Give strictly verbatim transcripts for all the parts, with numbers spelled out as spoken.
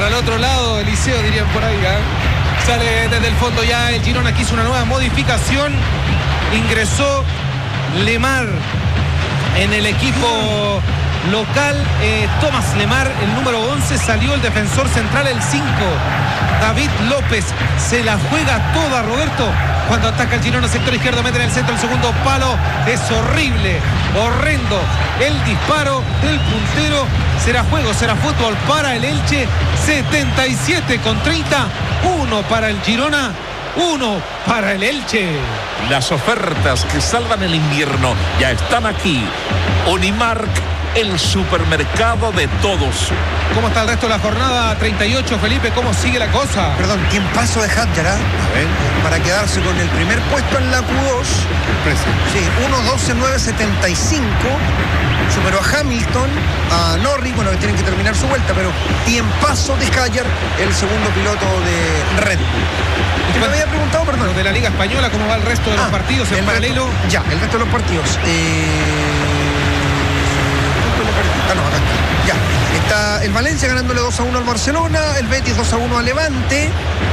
Para el otro lado, Eliseo dirían por ahí, ¿eh? Sale desde el fondo ya el Girona, que hizo una nueva modificación. Ingresó Lemar en el equipo local. eh, Tomás Lemar, el número once, salió el defensor central, el cinco. David López se la juega toda, Roberto, cuando ataca el Girona, sector izquierdo, mete en el centro el segundo palo. Es horrible, horrendo el disparo del puntero. Será juego, será fútbol para el Elche. setenta y siete con treinta, uno para el Girona, uno para el Elche. Las ofertas que salvan el invierno ya están aquí. Unimark, el supermercado de todos. ¿Cómo está el resto de la jornada? treinta y ocho, Felipe, ¿cómo sigue la cosa? Perdón, tiempazo de Hadjar, ¿eh? Para quedarse con el primer puesto en la Q dos. Sí, uno doce nueve setenta y cinco. Superó a Hamilton, a Norris, bueno, que tienen que terminar su vuelta, pero tiempazo de Hadjar, el segundo piloto de Red Bull. ¿Qué me había preguntado, perdón? De la Liga Española, ¿cómo va el resto de los ah, partidos en paralelo? Resto, ya, el resto de los partidos. Eh... Ah, no, acá está. Ya. Está el Valencia ganándole dos a uno al Barcelona, el Betis dos a uno al Levante,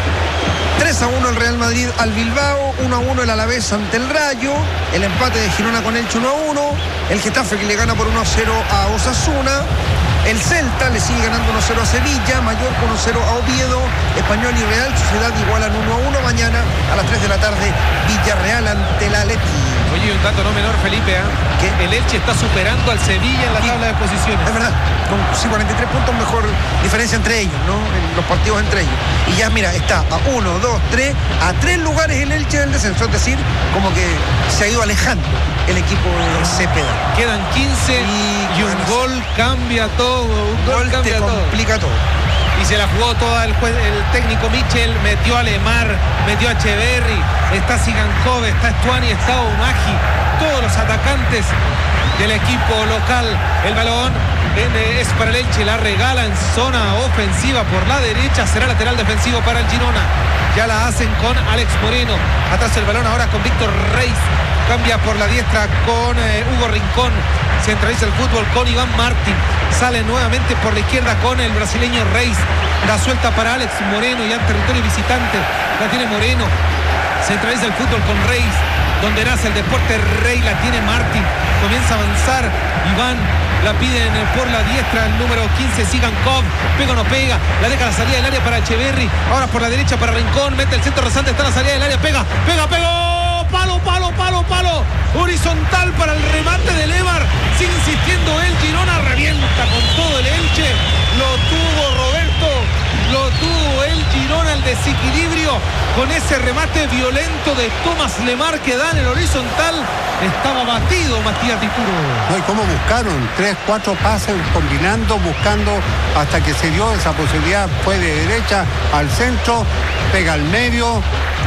tres a uno el Real Madrid al Bilbao, uno a uno el Alavés ante el Rayo, el empate de Girona con Elche uno a uno, el Getafe que le gana por uno a cero a Osasuna, el Celta le sigue ganando uno a cero a Sevilla, Mallorca uno a cero a Oviedo, Español y Real Sociedad igualan uno a uno. Mañana a las tres de la tarde Villarreal ante el Atleti. Oye, un dato no menor, Felipe, ¿eh? ¿Qué? El Elche está superando al Sevilla en la Sí. tabla de posiciones. Es verdad, con sí, cuarenta y tres puntos, mejor diferencia entre ellos, ¿no? En los partidos entre ellos. Y ya, mira, está a uno, dos, tres, a tres lugares el Elche del descenso. Es decir, como que se ha ido alejando el equipo de Cepeda. Quedan quince y, y un gol cambia todo. Un gol, Gol cambia te todo. complica todo. Y se la jugó toda el, juez, el técnico Michel, metió a Lemar, metió a Echeverri, está Sigankov, está Stuani, está Umahi, todos los atacantes del equipo local. El balón es para el Elche, la regala en zona ofensiva por la derecha, será lateral defensivo para el Girona. Ya la hacen con Alex Moreno, atrás el balón ahora con Víctor Reis, cambia por la diestra con eh, Hugo Rincón, centraliza el fútbol con Iván Martín, sale nuevamente por la izquierda con el brasileño Reis, la suelta para Alex Moreno, ya en territorio visitante, la tiene Moreno, centraliza el fútbol con Reis, donde nace el deporte Rey, la tiene Martín, comienza a avanzar Iván, la piden por la diestra el número quince, Sigankov, pega o no pega, la deja la salida del área para Echeverri, ahora por la derecha para Rincón, mete el centro rasante, está la salida del área, pega, pega, pega, palo, palo, palo, palo, horizontal para el remate de Lemar, sigue insistiendo el Girona, revienta con todo el Elche, lo tuvo Roberto, lo tuvo el Girona, el desequilibrio con ese remate violento de Tomás Lemar que da en el horizontal. Estaba batido Matías Dituro. No, y cómo buscaron tres, cuatro pases combinando, buscando hasta que se dio esa posibilidad. Fue de derecha al centro, pega al medio,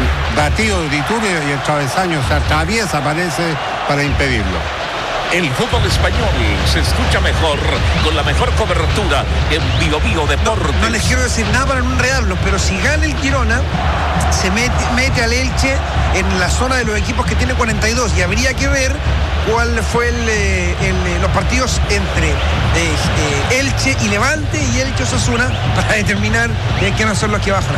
batido Dituro y el travesaño se atraviesa, parece, para impedirlo. El fútbol español se escucha mejor con la mejor cobertura en Bio Bio Deportes. No, no les quiero decir nada para no enredarlos, pero si gana el Girona, se mete, mete al Elche en la zona de los equipos que tiene cuarenta y dos, y habría que ver cuál fue el, el, los partidos entre eh, Elche y Levante y Elche Osasuna para determinar eh, quiénes son los que bajan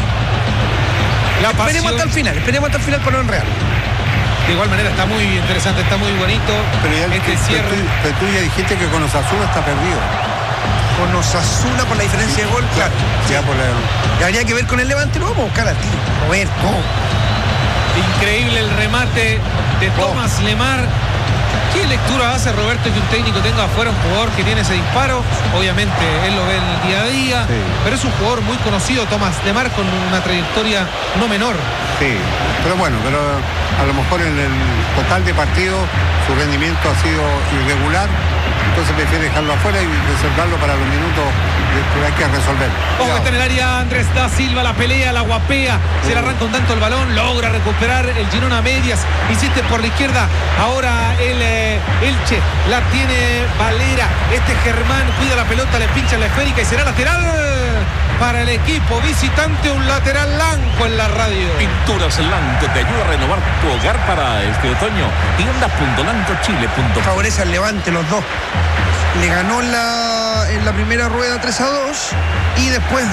ahí. La esperemos pasión... hasta el final, esperemos hasta el final para no enredar. De igual manera está muy interesante, está muy bonito. Pero ya este que, cierre. Pero tú, pero tú ya dijiste que con Osasuna está perdido. Con Osasuna por la diferencia de gol, claro. Ya por la... Y habría que ver con el Levante, lo vamos a buscar a ti, Roberto. Increíble el remate de Tomás oh. Lemar. ¿Qué lectura hace Roberto que un técnico tenga afuera un jugador que tiene ese disparo? Obviamente él lo ve en el día a día, sí. Pero es un jugador muy conocido, Tomás Lemar, con una trayectoria no menor. Sí, pero bueno, pero a lo mejor en el total de partido su rendimiento ha sido irregular, entonces prefiere dejarlo afuera y reservarlo para los minutos que hay que resolver. Ojo, está en el área Andrés da Silva, la pelea, la guapea, sí. Se le arranca un tanto el balón, logra recuperar el Girona a medias, insiste por la izquierda, ahora el eh, Elche, la tiene Valera, este Germán cuida la pelota, le pincha la esférica y será lateral para el equipo visitante, un lateral blanco en la radio. Pinturas Lanco te ayuda a renovar tu hogar para este otoño. tienda punto lanco chile punto com. Favorece al Levante los dos. Le ganó en la, en la primera rueda tres a dos y después